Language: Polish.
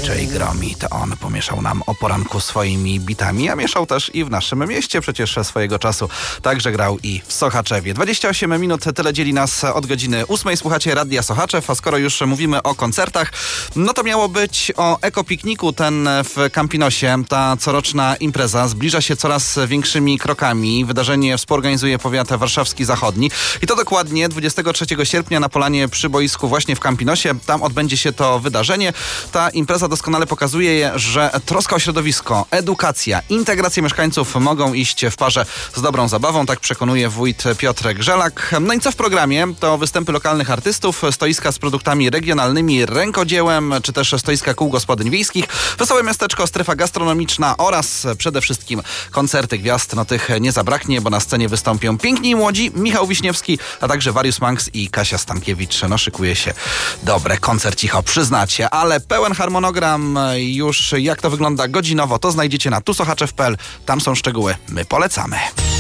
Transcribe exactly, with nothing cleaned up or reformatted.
dżej Gromi. To on pomieszał nam o poranku swoimi bitami, a mieszał też i w naszym mieście przecież swojego czasu. Także grał i w Sochaczewie. dwadzieścia osiem minut, tyle dzieli nas od godziny ósmej. Słuchacie Radia Sochaczew, a skoro już mówimy o koncertach, no to miało być o ekopikniku ten w Campinosie. Ta coroczna impreza zbliża się coraz większymi krokami. Wydarzenie współorganizuje powiat warszawski zachodni. I to dokładnie dwudziestego trzeciego sierpnia na polanie przy boisku właśnie w Campinosie. Tam odbędzie się to wydarzenie. Ta impreza doskonale pokazuje, że troska o środowisko, edukacja, integracja mieszkańców mogą iść w parze z dobrą zabawą, tak przekonuje wójt Piotr Grzelak. No i co w programie? To występy lokalnych artystów, stoiska z produktami regionalnymi, rękodziełem, czy też stoiska kół gospodyń wiejskich, wesołe miasteczko, strefa gastronomiczna oraz przede wszystkim koncerty gwiazd. No tych nie zabraknie, bo na scenie wystąpią piękni i młodzi, Michał Wiśniewski, a także Warius Manx i Kasia Stankiewicz. No szykuje się dobre koncercicho, przyznacie, ale pełen harmonogram już jak to wygląda godzinowo, to znajdziecie na tu sochaczew kropka pe el. Tam są szczegóły. My polecamy.